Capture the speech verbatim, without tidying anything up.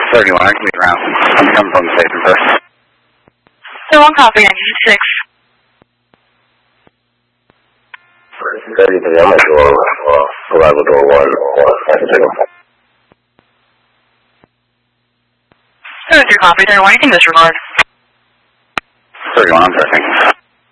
thirty-one, I can be around. I'm coming from the station first. thirty-one copy, ninety-six. thirty-three, I'm at door, uh, arrival door one, one, signal. thirty-three copy, thirty-one, you can disregard. thirty-one, I'm sorry, thank you.